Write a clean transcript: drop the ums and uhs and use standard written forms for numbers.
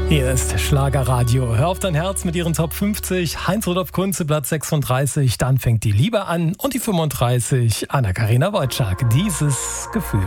Hier ist Schlagerradio. Hör auf dein Herz mit ihren Top 50. Heinz-Rudolf Kunze, Platz 36. Dann fängt die Liebe an. Und die 35, Anna-Karina Wojcik. Dieses Gefühl.